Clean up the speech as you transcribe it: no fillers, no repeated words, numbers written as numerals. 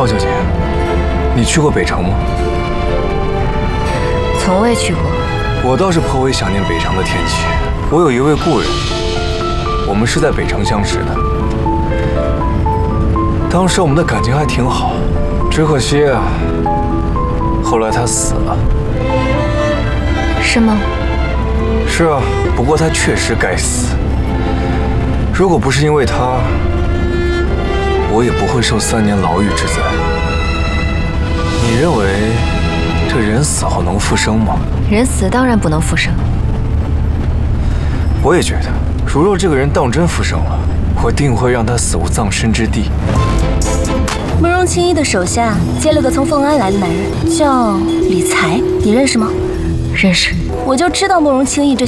鲍小姐，你去过北城吗？ 从未去过。 我倒是颇为想念北城的天气。我有一位故人，我们是在北城相识的。当时我们的感情还挺好，只可惜啊，后来他死了。 是吗？ 是啊，不过他确实该死。如果不是因为他，我也不会受3年牢狱之灾。你认为这人死后能复生吗？ 人死当然不能复生。 我也觉得，如若这个人当真复生了，我定会让他死无葬身之地。 慕容青衣的手下接了个从凤安来的男人，叫李才，你认识吗？ 认识。 我就知道慕容青衣这